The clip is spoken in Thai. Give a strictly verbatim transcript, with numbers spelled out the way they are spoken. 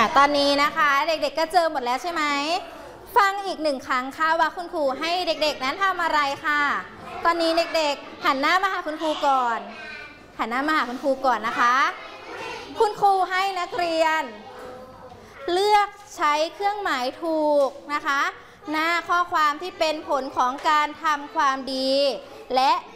ตอนนี้นะคะเด็กๆก็เจอหมดแล้วใช่ไหมฟังอีกหนึ่งครั้งค่ะว่าคุณครูให้เด็กๆนั้นทำอะไรค่ะตอนนี้เด็กๆหันหน้ามาหาคุณครูก่อนหันหน้ามาหาคุณครูก่อนนะคะคุณครูให้นักเรียนเลือกใช้เครื่องหมายถูกนะคะหน้าข้อความที่เป็นผลของการทำความดีและ